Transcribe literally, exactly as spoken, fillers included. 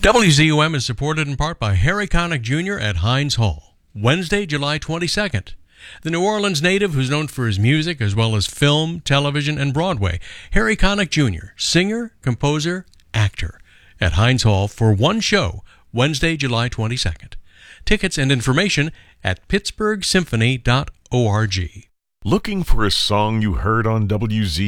W Z U M is supported in part by Harry Connick Junior at Heinz Hall, Wednesday, July twenty-second. The New Orleans native, who's known for his music as well as film, television, and Broadway, Harry Connick Junior, singer, composer, actor, at Heinz Hall for one show, Wednesday, July twenty-second. Tickets and information at pittsburgh symphony dot org. Looking for a song you heard on W Z